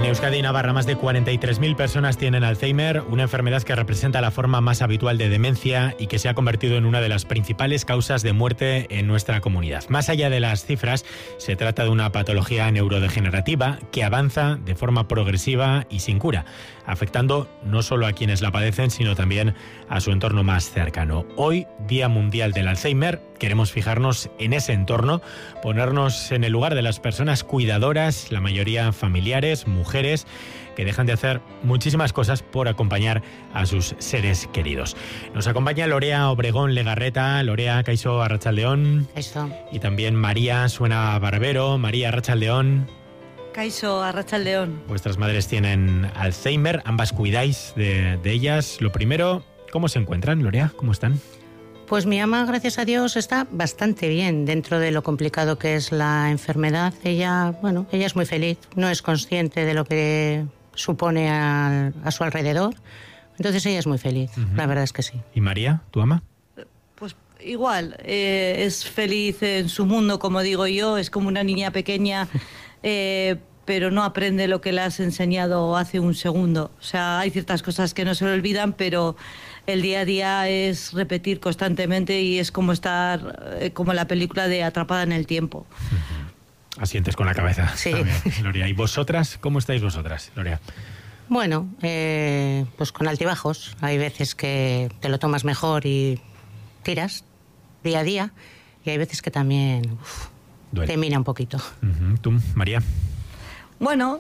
Euskadi y Navarra, más de 43.000 personas tienen Alzheimer, una enfermedad que representa la forma más habitual de demencia y que se ha convertido en una de las principales causas de muerte en nuestra comunidad. Más allá de las cifras, se trata de una patología neurodegenerativa que avanza de forma progresiva y sin cura, afectando no solo a quienes la padecen, sino también a su entorno más cercano. Hoy, Día Mundial del Alzheimer, queremos fijarnos en ese entorno, ponernos en el lugar de las personas cuidadoras, la mayoría familiares, mujeres, que dejan de hacer muchísimas cosas por acompañar a sus seres queridos. Nos acompaña Lorea Obregón Legarreta. Lorea, kaixo, arratsaldeón. Kaixo. Y también María Suena Barbero. María, arratsaldeón. Kaixo, arratsaldeón. Vuestras madres tienen Alzheimer, ambas cuidáis de ellas. Lo primero, ¿cómo se encuentran, Lorea? ¿Cómo están? Pues mi ama, gracias a Dios, está bastante bien dentro de lo complicado que es la enfermedad. Ella es muy feliz, no es consciente de lo que supone a su alrededor. Entonces ella es muy feliz, la verdad es que sí. ¿Y María, tu ama? Pues igual, es feliz en su mundo, como digo yo, es como una niña pequeña, pero no aprende lo que le has enseñado hace un segundo. O sea, hay ciertas cosas que no se le olvidan, pero el día a día es repetir constantemente y es como estar, como la película de Atrapada en el tiempo. Asientes con la cabeza. Sí. También, Lorea. ¿Y vosotras? ¿Cómo estáis vosotras, Lorea? Bueno, pues con altibajos. Hay veces que te lo tomas mejor y tiras día a día, y hay veces que también te mina un poquito. ¿Tú, María? Bueno,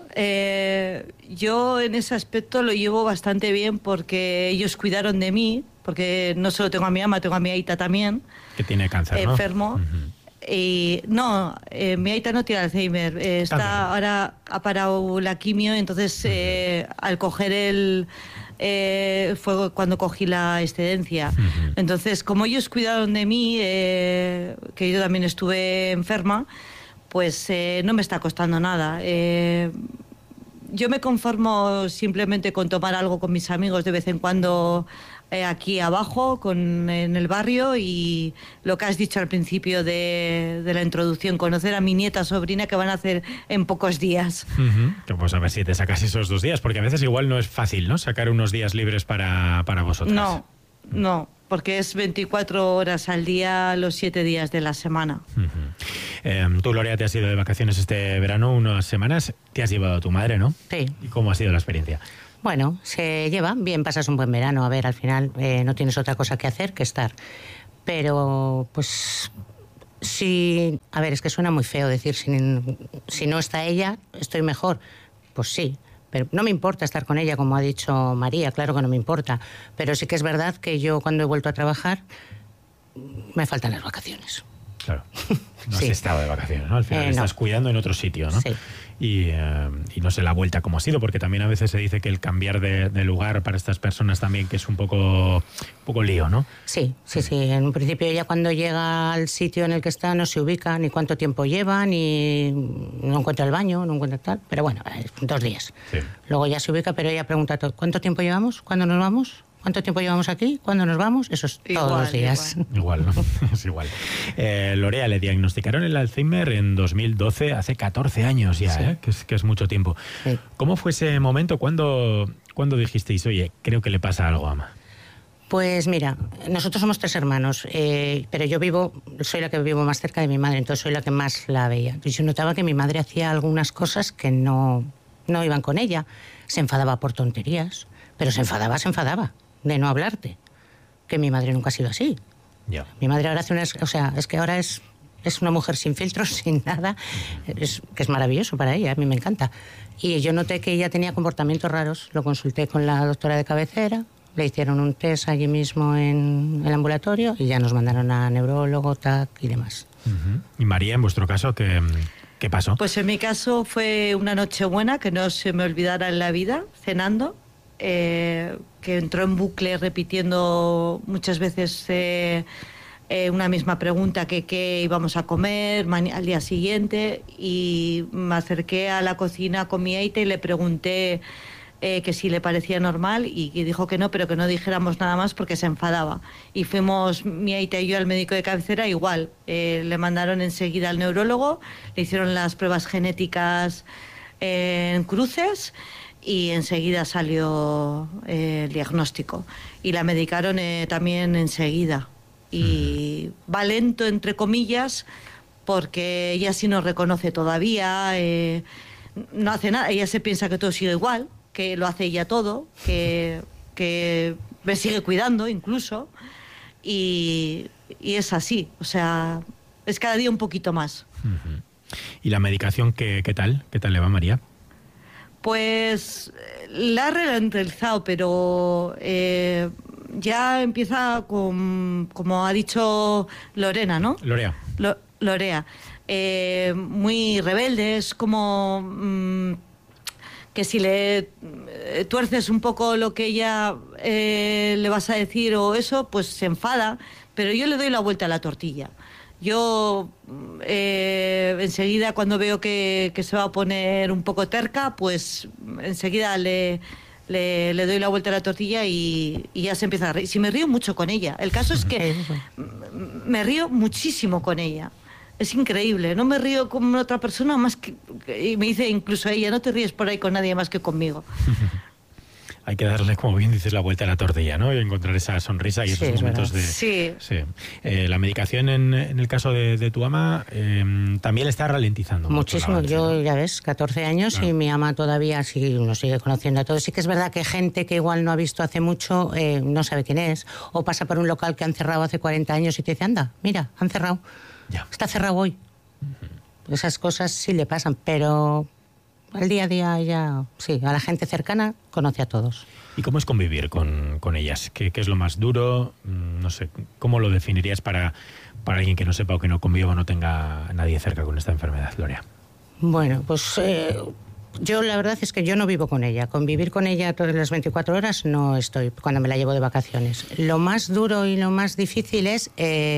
yo en ese aspecto lo llevo bastante bien porque ellos cuidaron de mí, porque no solo tengo a mi ama, tengo a mi aita también. Que tiene cáncer, ¿no? Enfermo. Y no, mi aita no tiene Alzheimer, ahora ha parado la quimio, entonces al coger fue cuando cogí la excedencia. Entonces, como ellos cuidaron de mí, que yo también estuve enferma, pues no me está costando nada. Yo me conformo simplemente con tomar algo con mis amigos de vez en cuando aquí abajo, en el barrio, y lo que has dicho al principio de la introducción, conocer a mi nieta sobrina que van a hacer en pocos días. Pues a ver si te sacas esos 2 días, porque a veces igual no es fácil, ¿no? Sacar unos días libres para vosotras. No, porque es 24 horas al día, los 7 días de la semana. Tú, Lorea, te has ido de vacaciones este verano unas semanas. Te has llevado a tu madre, ¿no? Sí. ¿Y cómo ha sido la experiencia? Bueno, se lleva bien, pasas un buen verano. A ver, al final no tienes otra cosa que hacer que estar. Pero, pues, sí, a ver, es que suena muy feo decir, si no está ella, estoy mejor. Pues sí, pero no me importa estar con ella, como ha dicho María, claro que no me importa. Pero sí que es verdad que yo, cuando he vuelto a trabajar, me faltan las vacaciones. Claro, no has estado de vacaciones, ¿no? Al final estás cuidando en otro sitio, ¿no? Sí. Y no sé la vuelta cómo ha sido, porque también a veces se dice que el cambiar de lugar para estas personas también que es un poco lío, ¿no? Sí. En un principio ella, cuando llega al sitio en el que está, no se ubica ni cuánto tiempo lleva, ni no encuentra el baño, no encuentra tal. Pero bueno, 2 días. Sí. Luego ya se ubica, pero ella pregunta todo: ¿cuánto tiempo llevamos? ¿Cuándo nos vamos? ¿Cuánto tiempo llevamos aquí? ¿Cuándo nos vamos? Eso es todos los días. Igual, ¿no? Es igual. Lorea, le diagnosticaron el Alzheimer en 2012, hace 14 años ya, sí. Que es mucho tiempo. Sí. ¿Cómo fue ese momento? ¿Cuándo dijisteis, oye, creo que le pasa algo a Ama? Pues mira, nosotros somos 3 hermanos, pero yo soy la que vivo más cerca de mi madre, entonces soy la que más la veía. Y yo notaba que mi madre hacía algunas cosas que no iban con ella. Se enfadaba por tonterías, pero se enfadaba de no hablarte, que mi madre nunca ha sido así. Yeah. Mi madre ahora es que ahora es una mujer sin filtros, sin nada, que es maravilloso para ella, a mí me encanta. Y yo noté que ella tenía comportamientos raros, lo consulté con la doctora de cabecera, le hicieron un test allí mismo en el ambulatorio y ya nos mandaron a neurólogo, TAC y demás. ¿Y María, en vuestro caso, qué pasó? Pues en mi caso fue una Nochebuena que no se me olvidara en la vida, cenando, que entró en bucle repitiendo muchas veces una misma pregunta, que qué íbamos a comer al día siguiente, y me acerqué a la cocina con mi aita y le pregunté que si le parecía normal, y dijo que no, pero que no dijéramos nada más porque se enfadaba. Y fuimos mi aita y yo al médico de cabecera, igual, le mandaron enseguida al neurólogo, le hicieron las pruebas genéticas en Cruces y enseguida salió el diagnóstico. Y la medicaron también enseguida. Y va lento, entre comillas, porque ella sí nos reconoce todavía, no hace nada, ella se piensa que todo sigue igual, que lo hace ella todo, que me sigue cuidando incluso, y es así, o sea, es cada día un poquito más. ¿Y la medicación qué tal? ¿Qué tal le va, María? Pues la ha ralentizado, pero ya empieza con, como ha dicho Lorena, ¿no? Lorea. Muy rebelde, es como que si le tuerces un poco lo que ella le vas a decir o eso, pues se enfada, pero yo le doy la vuelta a la tortilla. Yo enseguida cuando veo que se va a poner un poco terca, pues enseguida le doy la vuelta a la tortilla y ya se empieza a reír. Si me río mucho con ella. El caso es que me río muchísimo con ella. Es increíble. No me río con otra persona más que... Y me dice incluso ella, no te ríes por ahí con nadie más que conmigo. Hay que darle, como bien dices, la vuelta a la tortilla, ¿no? Y encontrar esa sonrisa y esos momentos de... Sí. La medicación en el caso de tu ama también le está ralentizando. Muchísimo. Yo, ya ves, 14 años y mi ama todavía nos sigue conociendo a todos. Sí que es verdad que gente que igual no ha visto hace mucho no sabe quién es. O pasa por un local que han cerrado hace 40 años y te dice, anda, mira, han cerrado. Ya. Está cerrado hoy. Esas cosas sí le pasan, pero... al día a día ella, sí, a la gente cercana conoce a todos. ¿Y cómo es convivir con ellas? ¿Qué es lo más duro? No sé, ¿cómo lo definirías para alguien que no sepa o que no conviva o no tenga a nadie cerca con esta enfermedad, Gloria? Bueno, pues yo la verdad es que yo no vivo con ella. Convivir con ella todas las 24 horas no estoy, cuando me la llevo de vacaciones. Lo más duro y lo más difícil es...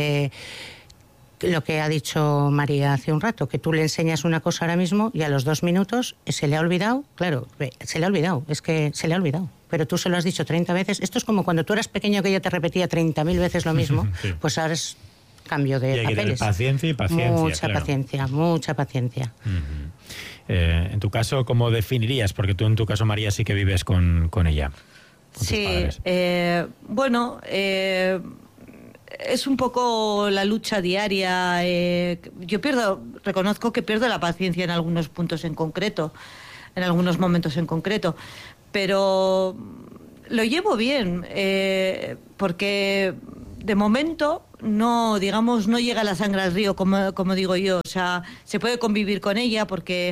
lo que ha dicho María hace un rato, que tú le enseñas una cosa ahora mismo y a los 2 minutos se le ha olvidado. Claro, se le ha olvidado, es que se le ha olvidado. Pero tú se lo has dicho 30 veces. Esto es como cuando tú eras pequeño que ella te repetía 30.000 veces lo mismo. Sí. Pues ahora es cambio de papeles. Hay que tener paciencia y paciencia. Mucha paciencia. En tu caso, ¿cómo definirías? Porque tú en tu caso, María, sí que vives con ella. Con sí, bueno... es un poco la lucha diaria. Yo reconozco que pierdo la paciencia en algunos puntos en concreto, en algunos momentos en concreto, pero lo llevo bien, porque de momento no llega la sangre al río, como digo yo. O sea, se puede convivir con ella porque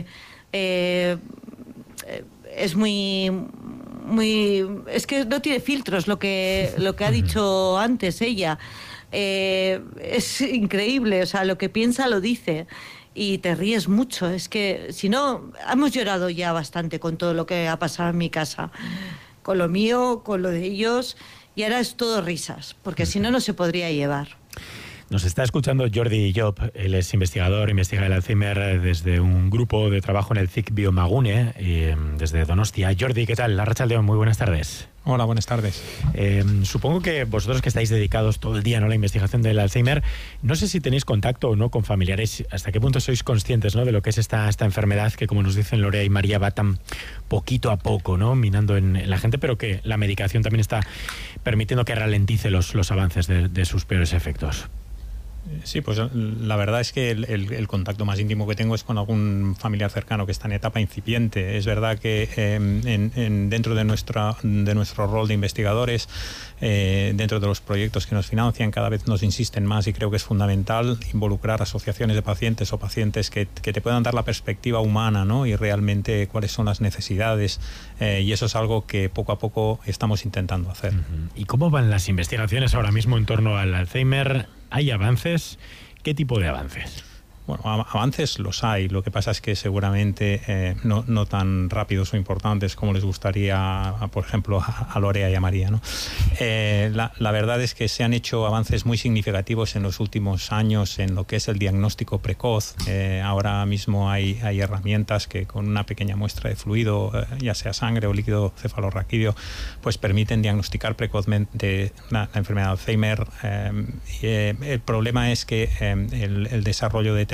es muy... es que no tiene filtros, lo que ha dicho antes ella. Es increíble, o sea, lo que piensa lo dice y te ríes mucho. Es que si no, hemos llorado ya bastante con todo lo que ha pasado en mi casa, con lo mío, con lo de ellos, y ahora es todo risas, porque si no, no se podría llevar. Nos está escuchando Jordi Llop, él es investiga el Alzheimer desde un grupo de trabajo en el CIC Biomagune, desde Donostia. Jordi, ¿qué tal? Arratsaldeon, muy buenas tardes. Hola, buenas tardes. Supongo que vosotros que estáis dedicados todo el día, ¿no?, a la investigación del Alzheimer, no sé si tenéis contacto o no con familiares, hasta qué punto sois conscientes, ¿no?, de lo que es esta enfermedad que, como nos dicen Lorea y María, va tan poquito a poco, ¿no?, minando en la gente, pero que la medicación también está permitiendo que ralentice los avances de sus peores efectos. Sí, pues la verdad es que el contacto más íntimo que tengo es con algún familiar cercano que está en etapa incipiente. Es verdad que dentro de nuestro rol de investigadores, dentro de los proyectos que nos financian, cada vez nos insisten más, y creo que es fundamental involucrar asociaciones de pacientes o pacientes que te puedan dar la perspectiva humana, ¿no?, y realmente cuáles son las necesidades, y eso es algo que poco a poco estamos intentando hacer. ¿Y cómo van las investigaciones ahora mismo en torno al Alzheimer? ¿Hay avances? ¿Qué tipo de avances? Bueno, avances los hay. Lo que pasa es que seguramente no tan rápidos o importantes como les gustaría, por ejemplo, a Lorea y a María, ¿no? La verdad es que se han hecho avances muy significativos en los últimos años en lo que es el diagnóstico precoz. Ahora mismo hay herramientas que con una pequeña muestra de fluido, ya sea sangre o líquido cefalorraquídeo, pues permiten diagnosticar precozmente la enfermedad de Alzheimer. El problema es que el desarrollo de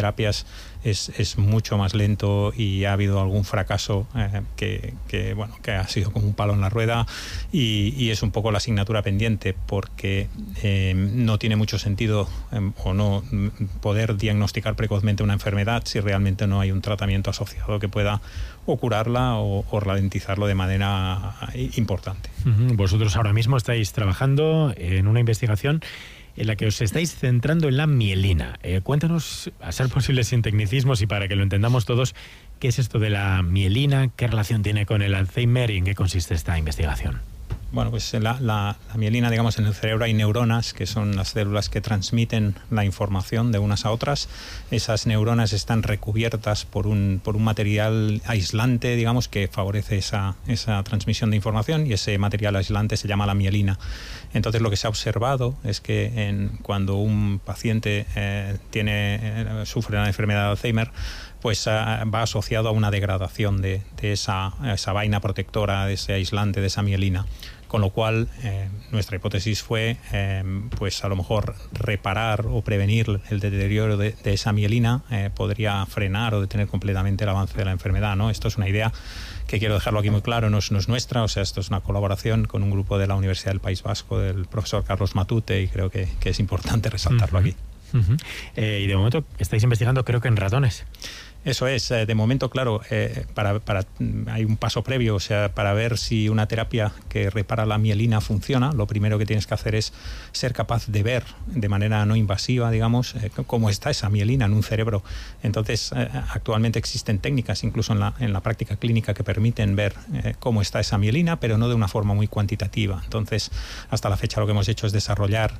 terapias es mucho más lento y ha habido algún fracaso que ha sido como un palo en la rueda y es un poco la asignatura pendiente, porque no tiene mucho sentido o no poder diagnosticar precozmente una enfermedad si realmente no hay un tratamiento asociado que pueda o curarla o ralentizarlo de manera importante. Vosotros ahora mismo estáis trabajando en una investigación en la que os estáis centrando en la mielina. Cuéntanos, a ser posible sin tecnicismos y para que lo entendamos todos, ¿qué es esto de la mielina? ¿Qué relación tiene con el Alzheimer y en qué consiste esta investigación? Bueno, pues la mielina, digamos, en el cerebro hay neuronas, que son las células que transmiten la información de unas a otras. Esas neuronas están recubiertas por un material aislante, digamos, que favorece esa transmisión de información, y ese material aislante se llama la mielina. Entonces, lo que se ha observado es que cuando un paciente sufre la enfermedad de Alzheimer, pues va asociado a una degradación de esa vaina protectora, de ese aislante, de esa mielina. Con lo cual, nuestra hipótesis fue, pues a lo mejor reparar o prevenir el deterioro de esa mielina podría frenar o detener completamente el avance de la enfermedad, ¿no? Esto es una idea que quiero dejarlo aquí muy claro, no es nuestra, o sea, esto es una colaboración con un grupo de la Universidad del País Vasco, del profesor Carlos Matute, y creo que es importante resaltarlo aquí. Y de momento estáis investigando, creo que en ratones. Eso es, de momento, claro, hay un paso previo, o sea, para ver si una terapia que repara la mielina funciona, lo primero que tienes que hacer es ser capaz de ver de manera no invasiva, digamos, cómo está esa mielina en un cerebro. Entonces, actualmente existen técnicas, incluso en la práctica clínica, que permiten ver cómo está esa mielina, pero no de una forma muy cuantitativa. Entonces, hasta la fecha lo que hemos hecho es desarrollar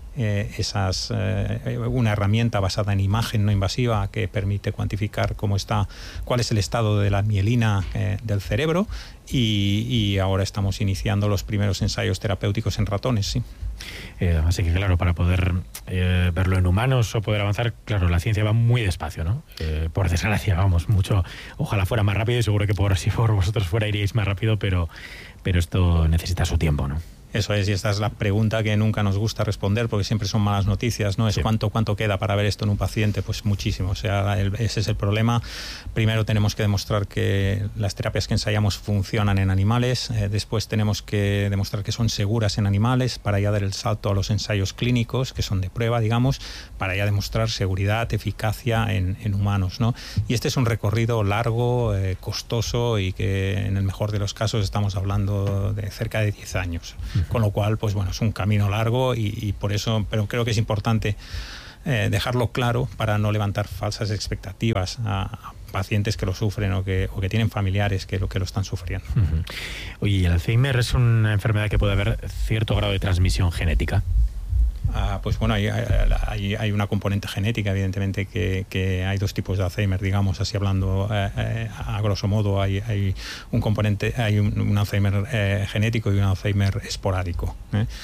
una herramienta basada en imagen no invasiva que permite cuantificar cuál es el estado de la mielina del cerebro, y ahora estamos iniciando los primeros ensayos terapéuticos en ratones, sí. Así que, claro, para poder verlo en humanos o poder avanzar, claro, la ciencia va muy despacio, ¿no? Por desgracia, vamos, mucho. Ojalá fuera más rápido, y seguro que por vosotros iríais más rápido, pero esto necesita su tiempo, ¿no? Eso es, y esta es la pregunta que nunca nos gusta responder, porque siempre son malas noticias, ¿no? Es cuánto queda para ver esto en un paciente, pues muchísimo. O sea, ese es el problema. Primero tenemos que demostrar que las terapias que ensayamos funcionan en animales, después tenemos que demostrar que son seguras en animales, para ya dar el salto a los ensayos clínicos, que son de prueba, digamos, para ya demostrar seguridad, eficacia en humanos, ¿no? Y este es un recorrido largo, costoso, y que en el mejor de los casos estamos hablando de cerca de 10 años. Con lo cual, pues bueno, es un camino largo, y por eso, pero creo que es importante dejarlo claro para no levantar falsas expectativas a pacientes que lo sufren o que tienen familiares que lo están sufriendo. Oye, ¿y el Alzheimer es una enfermedad que puede haber cierto grado de transmisión genética? Pues bueno, hay una componente genética, evidentemente, que hay dos tipos de Alzheimer, digamos, así hablando a grosso modo. Hay un componente, hay un Alzheimer genético y un Alzheimer esporádico.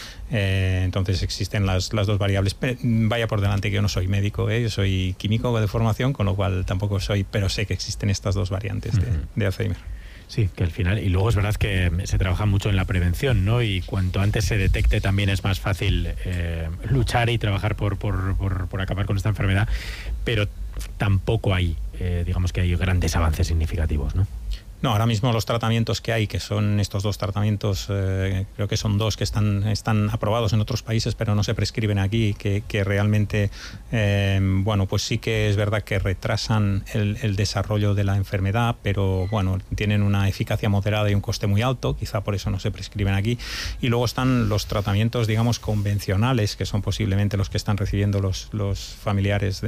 Entonces existen las dos variables. Vaya por delante que yo no soy médico, yo soy químico de formación, con lo cual tampoco pero sé que existen estas dos variantes de Alzheimer. Sí, que al final, y luego es verdad que se trabaja mucho en la prevención, ¿no? Y cuanto antes se detecte también es más fácil luchar y trabajar por acabar con esta enfermedad, pero tampoco hay, digamos que hay grandes avances significativos, ¿no? No, ahora mismo los tratamientos que hay, que son estos dos tratamientos, creo que son dos que están aprobados en otros países, pero no se prescriben aquí, que realmente, bueno, pues sí que es verdad que retrasan el desarrollo de la enfermedad, pero bueno, tienen una eficacia moderada y un coste muy alto, quizá por eso no se prescriben aquí. Y luego están los tratamientos, digamos, convencionales, que son posiblemente los que están recibiendo los familiares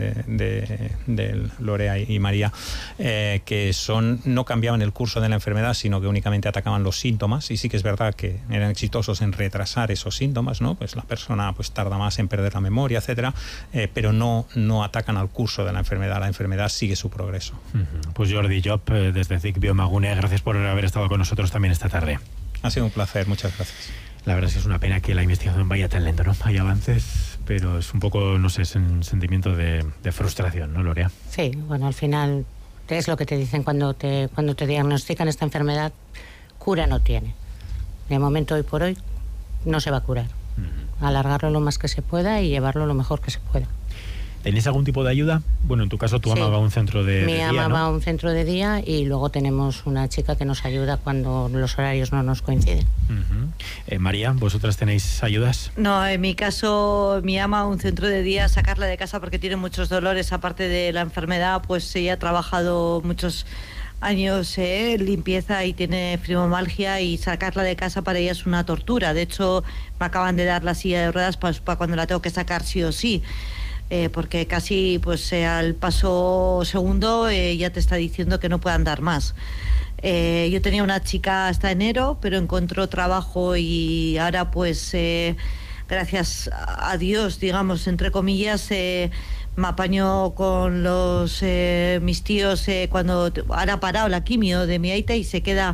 de Lorea y María, que no cambiaban el curso de la enfermedad, sino que únicamente atacaban los síntomas, y sí que es verdad que eran exitosos en retrasar esos síntomas, ¿no? Pues la persona pues tarda más en perder la memoria, etcétera, pero no atacan al curso de la enfermedad sigue su progreso. Pues Jordi Llop, desde CIC Biomagune, gracias por haber estado con nosotros también esta tarde. Ha sido un placer, muchas gracias. La verdad es que es una pena que la investigación vaya tan lento, ¿no? Hay avances, pero es un poco, no sé, es un sentimiento de frustración, ¿no, Lorea? Sí, bueno, al final es lo que te dicen cuando te diagnostican esta enfermedad: cura no tiene. De momento, hoy por hoy, no se va a curar. Alargarlo lo más que se pueda y llevarlo lo mejor que se pueda. ¿Tenéis algún tipo de ayuda? Bueno, en tu caso tu ama va a un centro de día, Mi ama ¿no? va a un centro de día y luego tenemos una chica que nos ayuda cuando los horarios no nos coinciden. María, ¿vosotras tenéis ayudas? No, en mi caso, mi ama a un centro de día, sacarla de casa porque tiene muchos dolores, aparte de la enfermedad, pues ella ha trabajado muchos años limpieza y tiene fibromialgia, y sacarla de casa para ella es una tortura. De hecho, me acaban de dar la silla de ruedas para cuando la tengo que sacar sí o sí. Porque casi pues al paso segundo ya te está diciendo que no puede andar más. Yo tenía una chica hasta enero, pero encontró trabajo y ahora pues gracias a Dios, digamos, entre comillas, me apaño con mis tíos cuando ahora ha parado la quimio de mi aita y se queda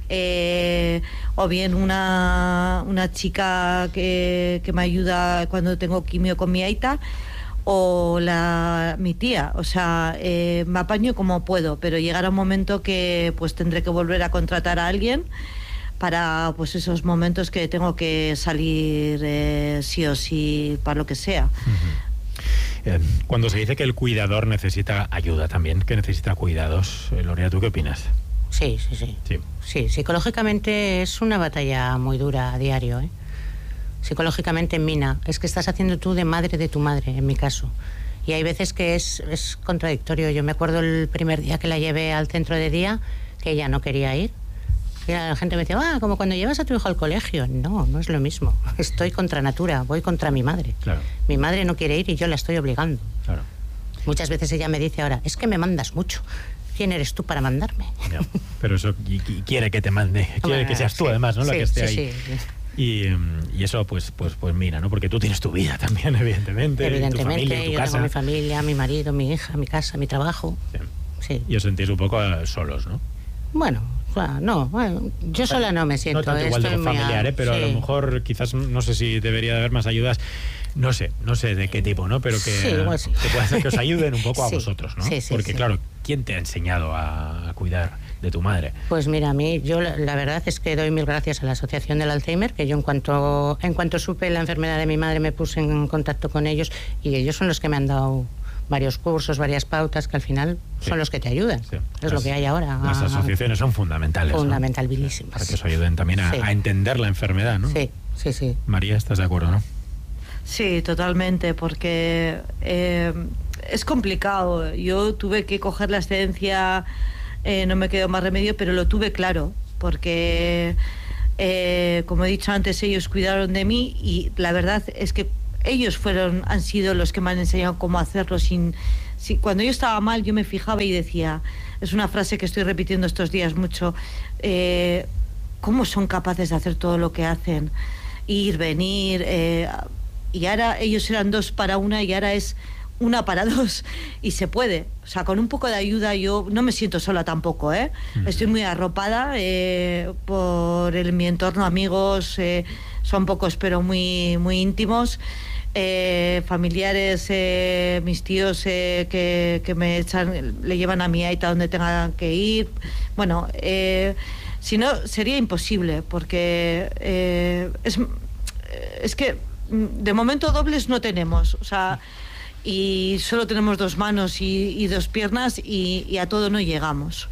o bien una chica que me ayuda cuando tengo quimio con mi aita, o mi tía. O sea, me apaño como puedo, pero llegará un momento que pues tendré que volver a contratar a alguien para pues esos momentos que tengo que salir sí o sí para lo que sea. Cuando se dice que el cuidador necesita ayuda también, que necesita cuidados, Lorea, ¿tú qué opinas? Sí. Sí, psicológicamente es una batalla muy dura a diario, ¿eh? Psicológicamente mina. Es que estás haciendo tú de madre de tu madre, en mi caso. Y hay veces que es contradictorio. Yo me acuerdo el primer día que la llevé al centro de día, que ella no quería ir. Y la gente me decía, como cuando llevas a tu hijo al colegio. No, no es lo mismo. Estoy contra natura, voy contra mi madre. Claro. Mi madre no quiere ir y yo la estoy obligando. Claro. Muchas veces ella me dice ahora, es que me mandas mucho. ¿Quién eres tú para mandarme? Ya, pero eso quiere que te mande, quiere que seas tú además, ¿no? La que esté ahí. Sí. Y eso pues mira, ¿no? Porque tú tienes tu vida también, evidentemente tu familia, tu yo casa. Tengo mi familia, mi marido, mi hija, mi casa, mi trabajo. Sí. Y os sentís un poco solos, ¿no? Bueno, yo sola no me siento. No tanto igual de familiar, pero a lo mejor quizás, no sé si debería de haber más ayudas. No sé de qué tipo, ¿no? Pero que puede hacer que os ayuden un poco a vosotros, ¿no? Porque claro, ¿quién te ha enseñado a cuidar de tu madre? Pues mira, yo la verdad es que doy mil gracias a la Asociación del Alzheimer, que yo en cuanto supe la enfermedad de mi madre me puse en contacto con ellos, y ellos son los que me han dado varios cursos, varias pautas, que al final son los que te ayudan. Sí. Es lo que hay ahora. Las asociaciones son fundamentales. Fundamentalísimas. Para que os ayuden también a entender la enfermedad, ¿no? Sí. María, ¿estás de acuerdo, no? Sí, totalmente, porque es complicado. Yo tuve que coger la excedencia, no me quedó más remedio, pero lo tuve claro, porque como he dicho antes, ellos cuidaron de mí, y la verdad es que ellos han sido los que me han enseñado cómo hacerlo. Cuando yo estaba mal, yo me fijaba y decía, es una frase que estoy repitiendo estos días mucho, ¿cómo son capaces de hacer todo lo que hacen? Ir, venir, y ahora ellos eran 2 para 1 y ahora es 1 para 2, y se puede. O sea, con un poco de ayuda yo no me siento sola tampoco, ¿eh? Estoy muy arropada por mi entorno, amigos, son pocos pero muy, muy íntimos, familiares, mis tíos que me le llevan a mi aita donde tengan que ir. Bueno, si no sería imposible, porque es que de momento dobles no tenemos, o sea, y solo tenemos 2 manos y 2 piernas, y a todo no llegamos.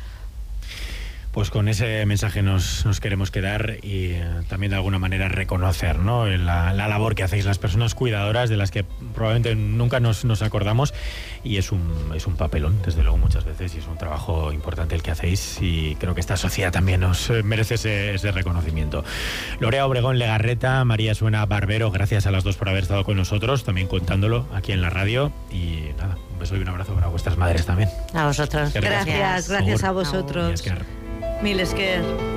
Pues con ese mensaje nos queremos quedar, y también de alguna manera reconocer, ¿no?, la labor que hacéis las personas cuidadoras, de las que probablemente nunca nos acordamos, y es un papelón, desde luego, muchas veces, y es un trabajo importante el que hacéis, y creo que esta sociedad también os merece ese reconocimiento. Lorea Obregón Legarreta, María Suena Barbero, gracias a las dos por haber estado con nosotros, también contándolo aquí en la radio, y nada, un beso y un abrazo para vuestras madres también. A vosotros. Gracias a vosotros. Mil esker.